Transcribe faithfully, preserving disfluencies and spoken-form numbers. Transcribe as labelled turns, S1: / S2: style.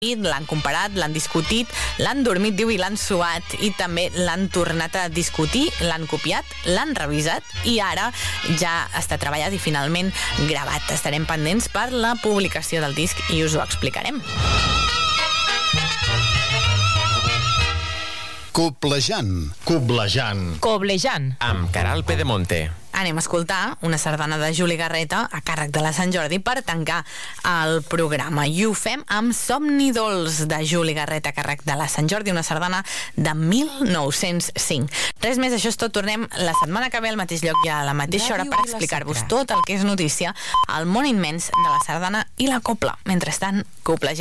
S1: l'han comparat, l'han discutit, l'han dormit, diu, i l'han suat, i també l'han tornat a discutir, l'han copiat, l'han revisat, i ara ja està treballat i finalment gravat. Estarem pendents per la publicació del disc i us ho explicarem.
S2: Coblejant.
S3: Coblejant.
S4: Coblejant.
S3: Amb Caral Pedemonte.
S1: Anem a escoltar una sardana de Juli Garreta a càrrec de la Sant Jordi per tancar el programa. I ho fem amb Somni Dolç de Juli Garreta a càrrec de la Sant Jordi, una sardana de mil nou-cents cinc. Res més, això és tot. Tornem la setmana que ve al mateix lloc i a la mateixa hora per explicar-vos tot el que és notícia al món immens de la sardana i la copla. Mentrestant, coplegeu.